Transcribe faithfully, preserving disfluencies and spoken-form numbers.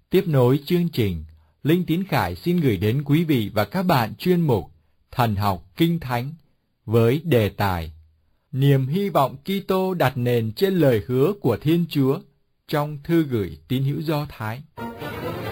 Tiếp nối chương trình, Linh Tín Khải xin gửi đến quý vị và các bạn chuyên mục Thần học Kinh Thánh với đề tài Niềm hy vọng Kitô đặt nền trên lời hứa của Thiên Chúa trong thư gửi tín hữu Do Thái.